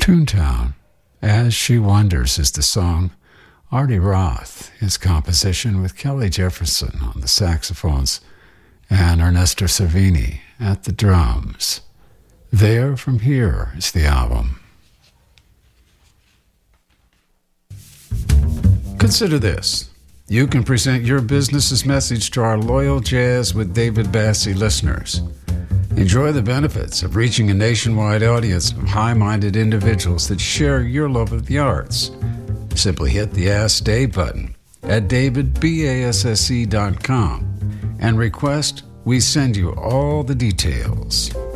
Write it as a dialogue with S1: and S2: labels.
S1: Toontown, As She Wonders is the song. Artie Roth, his composition with Kelly Jefferson on the saxophones and Ernesto Cervini at the drums. There From Here is the album. Consider this. You can present your business's message to our loyal Jazz with David Bassie listeners. Enjoy the benefits of reaching a nationwide audience of high-minded individuals that share your love of the arts. Simply hit the Ask Dave button at davidbasse.com and request we send you all the details.